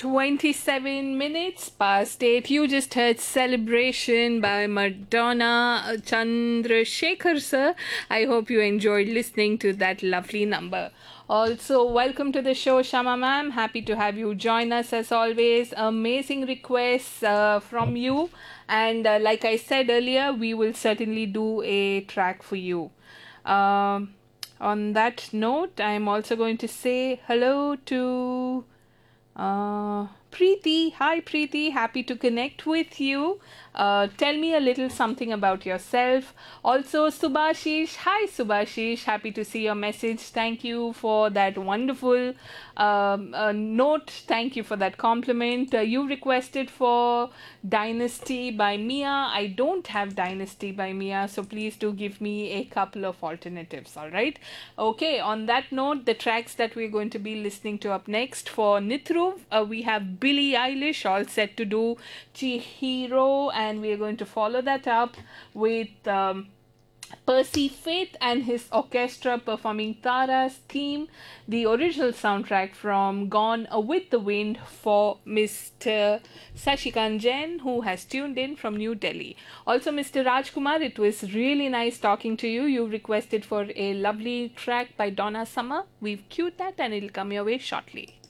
27 minutes past 8. You just heard Celebration by Madonna Chandrasekhar sir. I hope you enjoyed listening to that lovely number. Also, welcome to the show, Shama ma'am. Happy to have you join us as always. Amazing requests from you. And like I said earlier, we will certainly do a track for you. On that note, I am also going to say hello to Preeti. Hi, Preeti. Happy to connect with you. Tell me a little something about yourself. Also, Subhashish. Hi, Subhashish. Happy to see your message. Thank you for that wonderful note. Thank you for that compliment. You requested for Dynasty by Mia. I don't have Dynasty by Mia, so please do give me a couple of alternatives. All right. Okay. On that note, the tracks that we're going to be listening to up next for Nithruv, we have Billie Eilish all set to do Chihiro, and we are going to follow that up with Percy Faith and his orchestra performing Tara's theme, the original soundtrack from Gone with the Wind for Mr. Sashikant Jain, who has tuned in from New Delhi. Also, Mr. Rajkumar, it was really nice talking to you. You requested for a lovely track by Donna Summer. We've queued that and it'll come your way shortly.